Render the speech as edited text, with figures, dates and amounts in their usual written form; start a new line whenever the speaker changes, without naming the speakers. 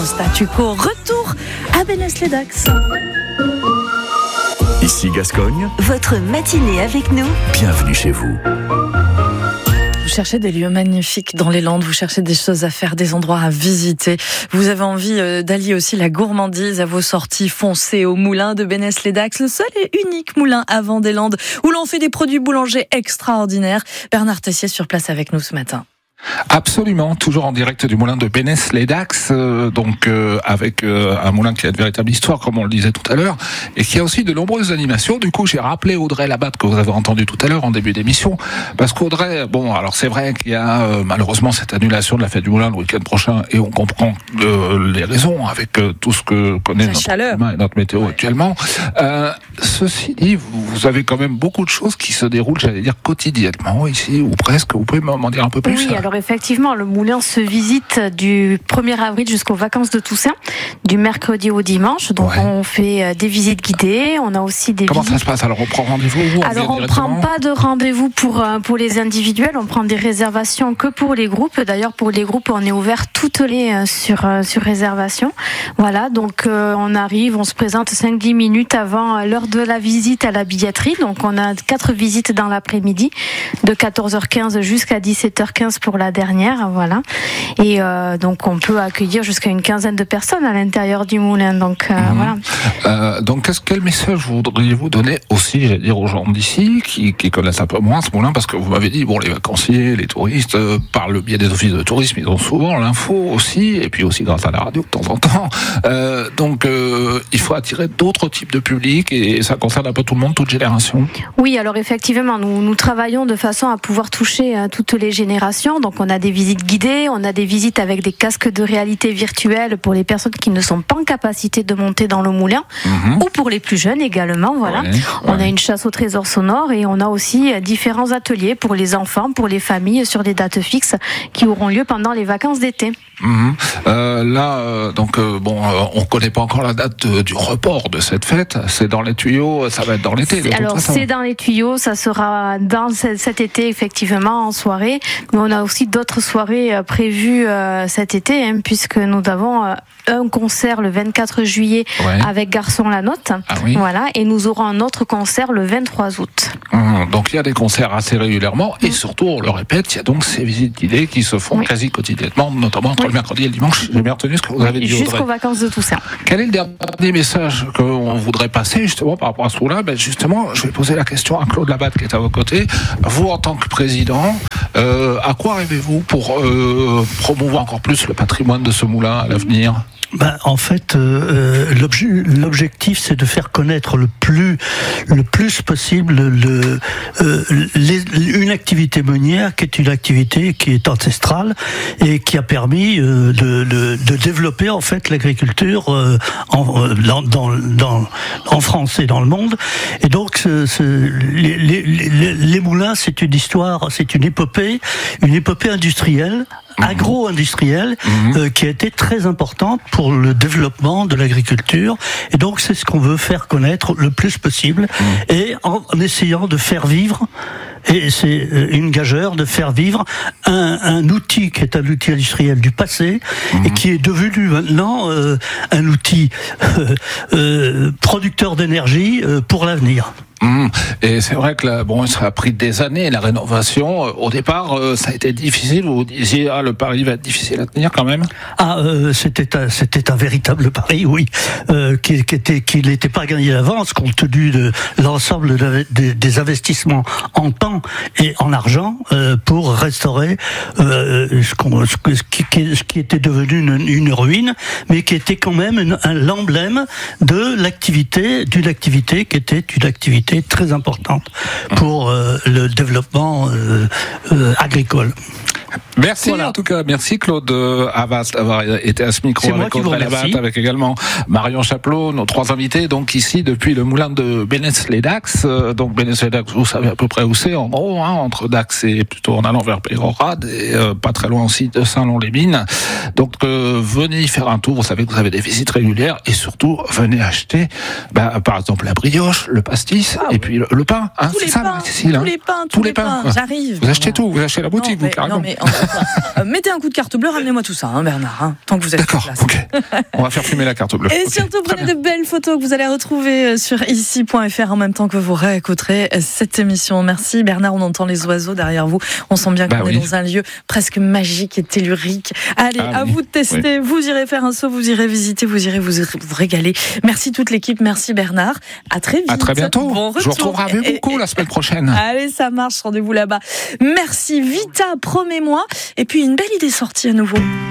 Statu quo, retour à Bénesse-les-Dax.
Ici Gascogne,
votre matinée avec nous.
Bienvenue chez vous.
Vous cherchez des lieux magnifiques dans les Landes, vous cherchez des choses à faire, des endroits à visiter. Vous avez envie d'allier aussi la gourmandise à vos sorties. Foncez au moulin de Bénesse-les-Dax, le seul et unique moulin à vent des Landes où l'on fait des produits boulangers extraordinaires. Bernard Tessier sur place avec nous ce matin.
Absolument, toujours en direct du moulin de Bénesse-les-Dax, avec un moulin qui a une véritable histoire, comme on le disait tout à l'heure, et qui a aussi de nombreuses animations. Du coup, j'ai rappelé Audrey Labatte, que vous avez entendu tout à l'heure en début d'émission, parce qu'Audrey, alors c'est vrai qu'il y a malheureusement cette annulation de la fête du moulin le week-end prochain, et on comprend les raisons avec tout ce que connaît notre climat et notre météo actuellement. Ceci dit, vous avez quand même beaucoup de choses qui se déroulent, j'allais dire, quotidiennement ici, ou presque. Vous pouvez m'en dire un peu plus?
Oui, alors effectivement, le moulin se visite du 1er avril jusqu'aux vacances de Toussaint, du mercredi au dimanche. Donc on fait des visites guidées, on a aussi des
Comment ça se passe? Alors on prend rendez-vous?
Alors on ne prend pas de rendez-vous pour les individuels, on prend des réservations que pour les groupes. D'ailleurs pour les groupes, on est ouvert toutes les sur réservation. Voilà, donc on arrive, on se présente 5-10 minutes avant l'heure de la visite à la billetterie. Donc on a 4 visites dans l'après-midi, de 14h15 jusqu'à 17h15 pour la dernière, voilà. Et donc on peut accueillir jusqu'à une quinzaine de personnes à l'intérieur du moulin. Donc voilà.
Donc quel message voudriez-vous donner aussi, j'allais dire, aux gens d'ici qui connaissent un peu moins ce moulin, parce que vous m'avez dit, les vacanciers, les touristes, par le biais des offices de tourisme, ils ont souvent l'info aussi, et puis aussi grâce à la radio de temps en temps. Donc il faut attirer d'autres types de publics, et ça concerne un peu tout le monde, toute génération.
Oui, alors effectivement, nous travaillons de façon à pouvoir toucher toutes les générations. Donc on a des visites guidées, on a des visites avec des casques de réalité virtuelle pour les personnes qui ne sont pas en capacité de monter dans le moulin, ou pour les plus jeunes également, voilà. On a une chasse au trésor sonore, et on a aussi différents ateliers pour les enfants, pour les familles, sur des dates fixes qui auront lieu pendant les vacances d'été.
On connaît pas encore la date du report de cette fête. C'est dans les tuyaux, ça va être dans l'été.
Alors c'est dans les tuyaux, ça sera dans cet été effectivement en soirée, mais on a aussi d'autres soirées prévues cet été, puisque nous avons un concert le 24 juillet avec Garçon la Note, voilà, et nous aurons un autre concert le 23 août.
Donc il y a des concerts assez régulièrement, et surtout, on le répète, il y a donc ces visites guidées qui se font quasi quotidiennement, notamment entre le mercredi et le dimanche. J'ai bien retenu ce que vous avez dit,
jusqu'aux vacances de Toussaint.
Quel est le dernier message qu'on voudrait passer justement par rapport à ce coup-là? Justement, je vais poser la question à Claude Labatte qui est à vos côtés. Vous, en tant que président, à quoi rêvez-vous pour promouvoir encore plus le patrimoine de ce moulin à l'avenir?
En fait, l'objectif, c'est de faire connaître le plus possible une activité meunière qui est une activité qui est ancestrale et qui a permis de développer en fait l'agriculture en France et dans le monde. Et donc les moulins, c'est une histoire, c'est une épopée industrielle, agro-industrielle, qui a été très importante pour le développement de l'agriculture. Et donc c'est ce qu'on veut faire connaître le plus possible, et en essayant de faire vivre, et c'est une gageure, de faire vivre un outil qui est un outil industriel du passé, et qui est devenu maintenant un outil producteur d'énergie pour l'avenir.
Et c'est vrai que ça a pris des années, la rénovation. Au départ, ça a été difficile. Vous disiez, le pari va être difficile à tenir quand même.
C'était un véritable pari, oui, qui n'était pas gagné d'avance, compte tenu de l'ensemble des investissements en temps et en argent pour restaurer ce qui était devenu une ruine, mais qui était quand même l'emblème d'une activité qui était une activité très importante pour le développement agricole.
Merci en tout cas, merci Claude Havas d'avoir été à ce micro avec Audrey Labatte, avec également Marion Chaplot, nos 3 invités, donc ici depuis le moulin de Bénesse-les-Dax. Donc Bénesse-les-Dax, vous savez à peu près où c'est, en gros, entre Dax et plutôt en allant vers Peyrehorade, et pas très loin aussi de Saint-Lon-les-Mines. Donc venez y faire un tour, vous savez que vous avez des visites régulières, et surtout venez acheter par exemple la brioche, le pastis, Et puis le pain, hein, c'est ça, Cécile.
Tous les pains. J'arrive.
Vous achetez tout, vous achetez la boutique, vous, carrément.
Non, mais mettez un coup de carte bleue, ramenez-moi tout ça, hein, Bernard, hein, tant que vous êtes
D'accord, ok. On va faire fumer la carte bleue.
Et surtout, prenez de belles photos que vous allez retrouver sur ici.fr en même temps que vous réécouterez cette émission. Merci Bernard, on entend les oiseaux derrière vous. On sent bien qu'on est dans un lieu presque magique et tellurique. Allez, à vous de tester. Vous irez faire un saut, vous irez visiter, vous irez vous régaler. Merci toute l'équipe, merci Bernard. À très vite.
À très bientôt.
Bon
je vous retrouverai avec beaucoup la semaine prochaine.
Allez, ça marche, rendez-vous là-bas. Merci Vita, promets-moi. Et puis une belle idée sortie à nouveau.